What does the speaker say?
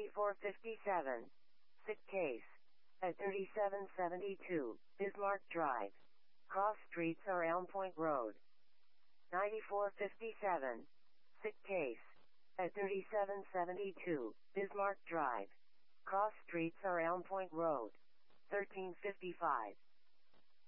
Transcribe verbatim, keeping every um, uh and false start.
ninety-four fifty-seven. Sick case. At thirty-seven seventy-two, Bismarck Drive. Cross streets are Elm Point Road. ninety-four fifty-seven. Sick case. At thirty-seven seventy-two, Bismarck Drive. Cross streets are Elm Point Road. thirteen fifty-five.